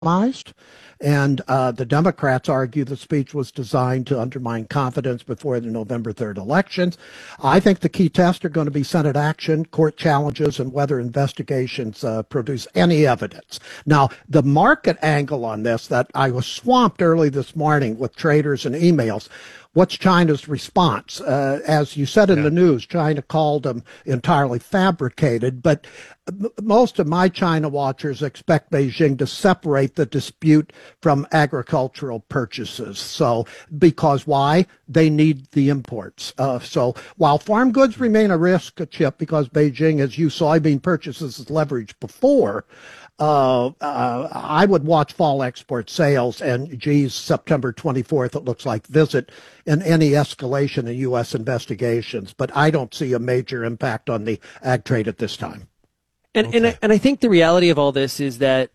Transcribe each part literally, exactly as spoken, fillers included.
compromised. And uh, the Democrats argue the speech was designed to undermine confidence before the November third elections. I think the key tests are going to be Senate action, court challenges, and whether investigations uh, produce any evidence. Now, the market angle on this, that I was swamped early this morning with traders and emails. What's China's response? Uh, as you said in yeah. the news, China called them entirely fabricated, but m- most of my China watchers expect Beijing to separate the dispute from agricultural purchases. So, because why? They need the imports. Uh, so, while farm goods remain a risk, Chip, because Beijing has used soybean purchases as leverage before, Uh, uh, I would watch fall export sales and, geez, September twenty-fourth, it looks like, visit in any escalation in U S investigations. But I don't see a major impact on the ag trade at this time. And okay. and, I, and I think the reality of all this is that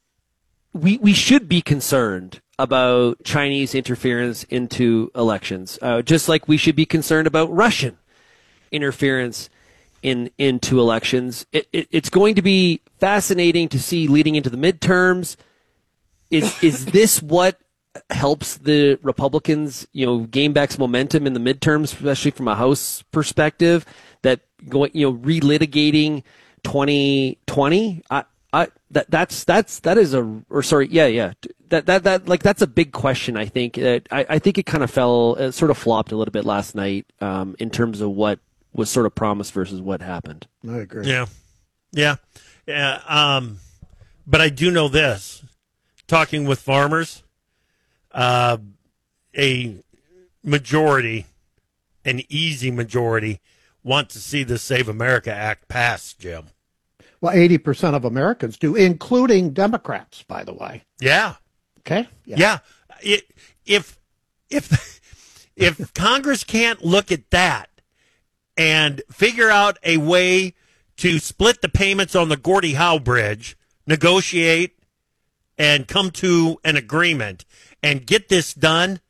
we we should be concerned about Chinese interference into elections, uh, just like we should be concerned about Russian interference in into elections. It, it, it's going to be fascinating to see leading into the midterms. Is is this what helps the Republicans, you know, gain back some momentum in the midterms, especially from a House perspective? That going, you know, relitigating twenty twenty. I, I that that's that's that is a or sorry, yeah, yeah. That that that like that's a big question. I think that I, I think it kind of fell, it sort of flopped a little bit last night um, in terms of what was sort of promised versus what happened. I agree. Yeah. Yeah. Yeah. Um, but I do know this, talking with farmers, uh, a majority, an easy majority, want to see the Save America Act pass, Jim. Well, eighty percent of Americans do, including Democrats, by the way. Yeah. Okay. Yeah. yeah. It, if, if, if Congress can't look at that and figure out a way to split the payments on the Gordie Howe Bridge, negotiate, and come to an agreement and get this done,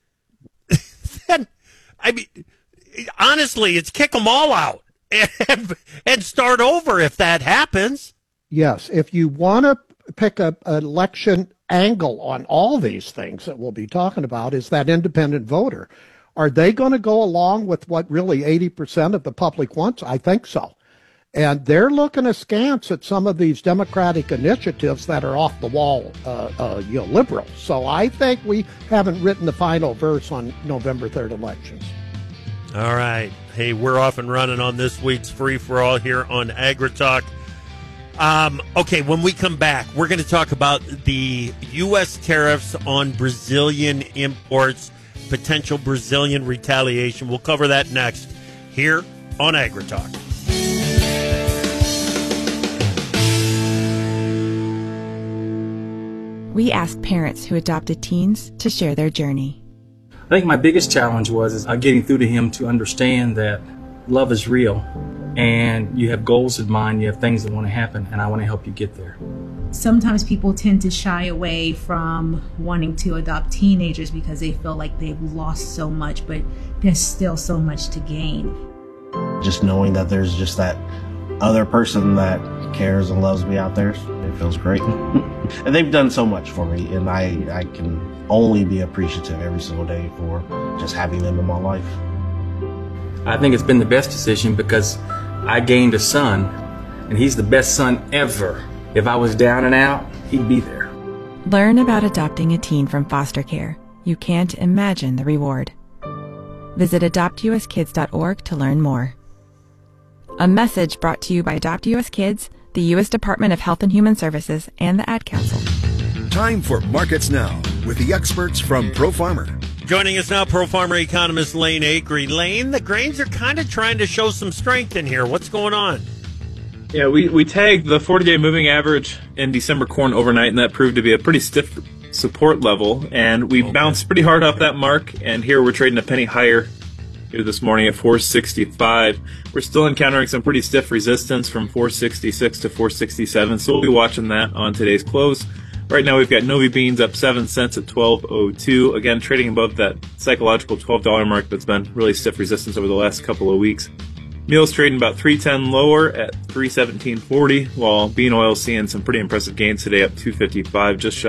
then, I mean, honestly, it's kick them all out and, and start over if that happens. Yes, if you want to pick a, an election angle on all these things that we'll be talking about, is that independent voter. Are they going to go along with what really eighty percent of the public wants? I think so. And they're looking askance at some of these Democratic initiatives that are off the wall, uh, uh, you know, liberal. So I think we haven't written the final verse on November third elections. All right. Hey, we're off and running on this week's Free for All here on AgriTalk. Um, okay, when we come back, we're going to talk about the U S tariffs on Brazilian imports, potential Brazilian retaliation. We'll cover that next here on AgriTalk. We asked parents who adopted teens to share their journey. I think my biggest challenge was is, uh, getting through to him to understand that love is real and you have goals in mind, you have things that want to happen, and I want to help you get there. Sometimes people tend to shy away from wanting to adopt teenagers because they feel like they've lost so much, but there's still so much to gain. Just knowing that there's just that other person that cares and loves me out there, it feels great. And they've done so much for me, and I, I can only be appreciative every single day for just having them in my life. I think it's been the best decision because I gained a son, and he's the best son ever. If I was down and out, he'd be there. Learn about adopting a teen from foster care. You can't imagine the reward. Visit adopt u s kids dot org to learn more. A message brought to you by Adopt U S Kids, the U S Department of Health and Human Services, and the Ad Council. Time for Markets Now with the experts from ProFarmer. Joining us now, ProFarmer economist Lane Acree. Lane, the grains are kind of trying to show some strength in here. What's going on? Yeah, we, we tagged the forty-day moving average in December corn overnight, and that proved to be a pretty stiff support level. And we okay. bounced pretty hard off that mark, and here we're trading a penny higher here this morning at four sixty-five. We're still encountering some pretty stiff resistance from four sixty-six to four sixty-seven, so we'll be watching that on today's close. Right now we've got Novi Beans up seven cents at twelve oh two. Again, trading above that psychological twelve dollars mark that's been really stiff resistance over the last couple of weeks. Meal's trading about three ten lower at three seventeen forty, while bean oil's seeing some pretty impressive gains today, up two fifty-five, just shy